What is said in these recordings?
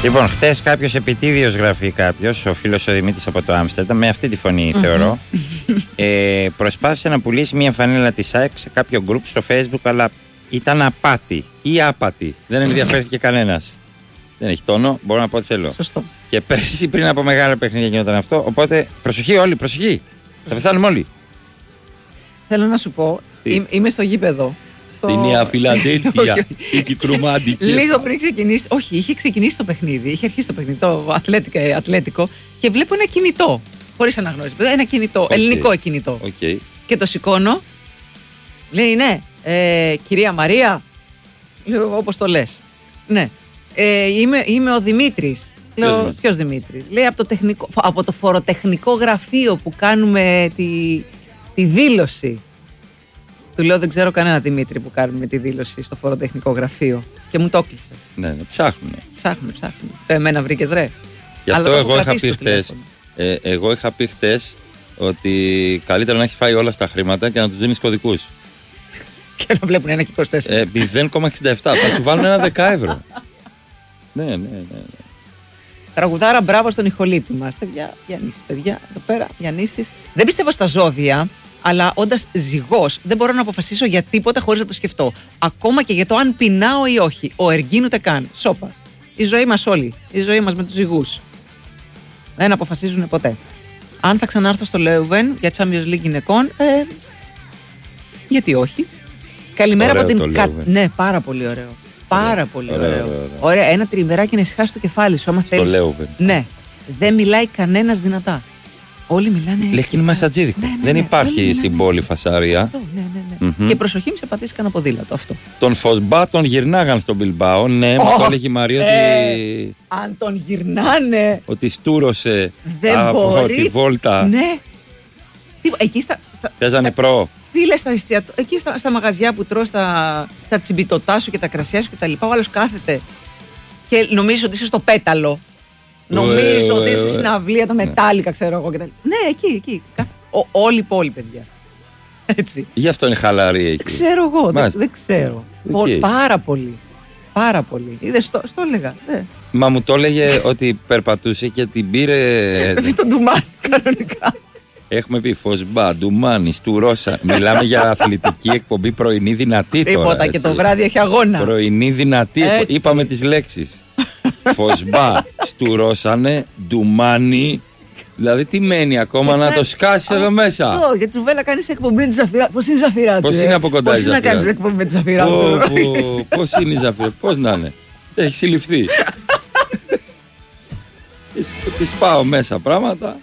Λοιπόν, χτες κάποιος επιτίδιος γράφει κάποιος, ο φίλος ο Δημήτρης από το Άμστερνταμ, με αυτή τη φωνή θεωρώ, προσπάθησε να πουλήσει μια φανέλα της ΑΕΚ σε κάποιο group στο Facebook, αλλά ήταν απάτη ή άπατη. Δεν ενδιαφέρθηκε κανένας. Δεν έχει τόνο, μπορώ να πω ό,τι θέλω. Σωστό. Και πέρσι πριν από μεγάλα παιχνίδια γινόταν αυτό, οπότε προσοχή όλοι, προσοχή. Θα πεθάνουμε όλοι. Θέλω να σου πω, είμαι στο γήπεδο. Στην Νέα Φιλαδέλφια, η Κικρομάντικη. Λίγο πριν ξεκινήσει, όχι, είχε ξεκινήσει το παιχνίδι, είχε αρχίσει το παιχνίδι, το Ατλέτικο, και βλέπω ένα κινητό. Χωρίς αναγνώριση. Ένα κινητό, ελληνικό κινητό. Και το σηκώνω. Λέει, ναι, κυρία Μαρία. Λέω, όπως το λες. Ναι. Είμαι ο Δημήτρης. Λέω, ποιος Δημήτρης? Λέει, από το φοροτεχνικό γραφείο που κάνουμε τη δήλωση. Του λέω, δεν ξέρω κανένα Δημήτρη που κάνουμε τη δήλωση στο φοροτεχνικό γραφείο. Και μου το έκλεισε. Ναι, ψάχνουνε. Ψάχνουν. Εμένα βρήκες, ρε. Γι' αυτό εγώ είχα πει χτες ότι καλύτερα να έχεις φάει όλα στα χρήματα και να τους δίνεις κωδικούς. Και να βλέπουν 1,24. 0,67. Θα σου βάλουν ένα 10 ευρώ. Ναι. Τραγουδάρα, μπράβο στον ηχολήπτη μας. Παιδιά, εδώ πέρα, Γιαννήσεις. Δεν πιστεύω στα ζώδια, αλλά όντας ζυγός, δεν μπορώ να αποφασίσω για τίποτα χωρίς να το σκεφτώ. Ακόμα και για το αν πεινάω ή όχι. Ο εργήν ούτε καν. Σόπα. Η ζωή μας όλοι. Η ζωή μας με τους ζυγούς. Δεν αποφασίζουν ποτέ. Αν θα ξανάρθω στο Λέουβεν για Champions League γυναικών, γιατί όχι. Καλημέρα από την. Ναι, πάρα πολύ ωραίο. Πάρα πολύ ωραίο. Ωραία, ένα τριημεράκι να ησυχάσει το κεφάλι σου, άμα θέλεις. Στο Λέουβεν. Ναι. Δεν μιλάει κανένας δυνατά. Όλοι μιλάνε. Λες και είναι μασατζίδικο. Δεν υπάρχει στην πόλη φασάρια. Και προσοχή, μη σε πατήσει κανένα ποδήλατο αυτό. Τον Φοσμπά τον γυρνάγαν στον Μπιλμπάο. Ναι, μου το έλεγε η Μαρία ότι. Αν τον γυρνάνε. Ότι στούρωσε από τη βόλτα. Ναι. Εκεί παίζανε προ. Φίλε, εκεί στα μαγαζιά που τρως τα τσιμπιτοτά σου και τα κρασιά σου και τα λοιπά, ο άλλος κάθεται και νομίζεις ότι είσαι στο πέταλο. Νομίζεις ότι είσαι στην αυλία, τα μετάλλικα, ξέρω εγώ. Ναι, εκεί. Όλη η πόλη, παιδιά. Έτσι. Γι' αυτό είναι χαλαρή εκεί. Ξέρω εγώ, δεν ξέρω. Πάρα πολύ. Πάρα πολύ. Είδες, στο έλεγα. Μα μου το έλεγε ότι περπατούσε και την πήρε. Δεν τον ντουμάνι, κανονικά. Έχουμε πει Φοσμπά, Ντουμάνι, Στουρώσα. Μιλάμε για αθλητική εκπομπή πρωινή δυνατή τώρα. Τίποτα, και το βράδυ έχει αγώνα. Πρωινή δυνατή. Είπαμε τις λέξεις. Φοσμπά, Στουρώσανε, Ντουμάνι. Δηλαδή τι μένει ακόμα να το σκάσεις εδώ μέσα. Αυτό, για Τσουβέλα κάνεις εκπομπή με τη Ζαφυρά. Πώς είναι η Ζαφυρά του? Πώς είναι από κοντά η Ζαφυρά? Πώς είναι να κάνεις εκπομπή με τη Ζαφυρά του? Πώς είναι η Ζαφυρά? Πώς να είναι? Έχει συλληφθεί. Της πάω μέσα πράγματα.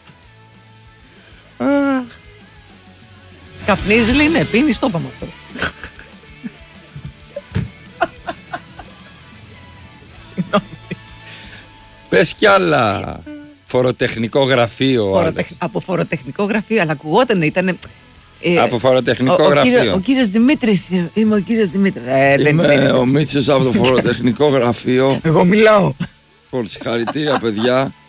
Καπνίζει, λέει, ναι, πίνεις, το είπαμε αυτό. Πες κι άλλα. Φοροτεχνικό γραφείο. Από φοροτεχνικό γραφείο, αλλά ακουγόταν, ήταν. Από φοροτεχνικό γραφείο. Ο κύριος Δημήτρης, είμαι ο κύριος Δημήτρης. Είμαι ο Μίτσος από το φοροτεχνικό γραφείο. Εγώ μιλάω. Συγχαρητήρια, παιδιά.